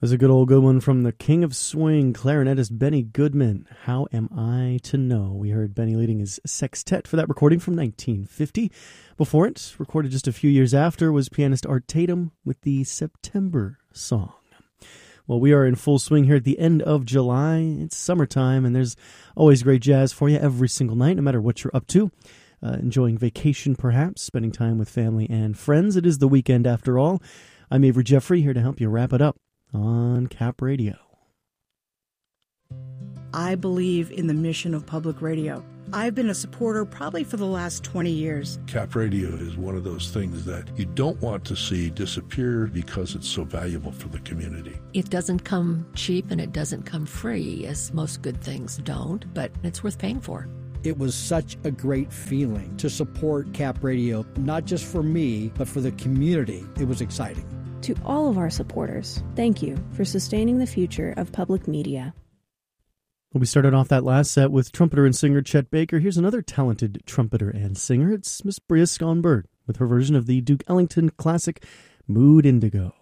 There's a good one from the King of Swing, clarinetist Benny Goodman. How Am I to Know? We heard Benny leading his sextet for that recording from 1950. Before it, recorded just a few years after, was pianist Art Tatum with the September Song. Well, we are in full swing here at the end of July. It's summertime, and there's always great jazz for you every single night, no matter what you're up to. Enjoying vacation, perhaps, spending time with family and friends. It is the weekend, after all. I'm Avery Jeffrey, here to help you wrap it up on Cap Radio. I believe in the mission of public radio. I've been a supporter probably for the last 20 years. Cap Radio is one of those things that you don't want to see disappear because it's so valuable for the community. It doesn't come cheap and it doesn't come free, as most good things don't, but it's worth paying for. It was such a great feeling to support Cap Radio, not just for me, but for the community. It was exciting. To all of our supporters, thank you for sustaining the future of public media. Well, we started off that last set with trumpeter and singer Chet Baker. Here's another talented trumpeter and singer. It's Miss Bria Skonberg with her version of the Duke Ellington classic Mood Indigo.